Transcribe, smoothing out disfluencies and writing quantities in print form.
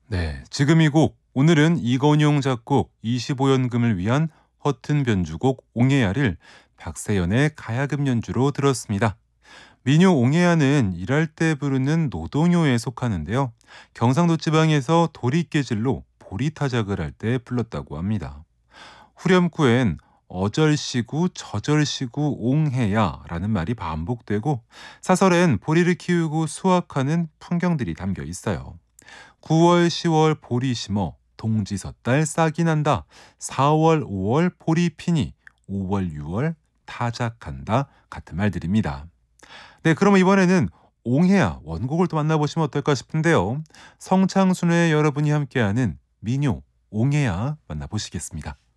네, 지금 이 곡, 오늘은 이건용 작곡 25연금을 위한 허튼 변주곡 옹해야를 박세연의 가야금 연주로 들었습니다. 민요 옹해야는 일할 때 부르는 노동요에 속하는데요. 경상도 지방에서 도리깨질로 보리타작을 할 때 불렀다고 합니다. 후렴구엔 어절시구 저절시구 옹해야라는 말이 반복되고 사설엔 보리를 키우고 수확하는 풍경들이 담겨 있어요. 9월, 10월 보리 심어 동지섣달 싹이 난다. 4월, 5월 보리 피니 5월, 6월 타작한다 같은 말들입니다. 네, 그러면 이번에는 옹해야 원곡을 또 만나보시면 어떨까 싶은데요. 성창순의 여러분이 함께하는 민요 옹해야 만나보시겠습니다.